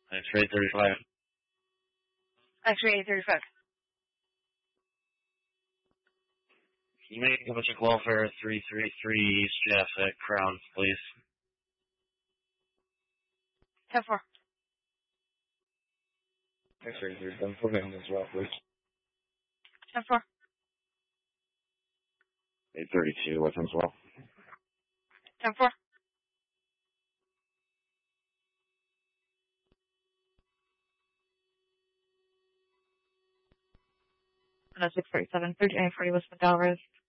X-ray 35. X-ray 35. Can you make a public welfare 333 East Jeff at Crown, please? 10-4. X-ray 37, put him as well, please. 10-4. 832 with him as well. 10-4. 647, 3940 West McDowell Road.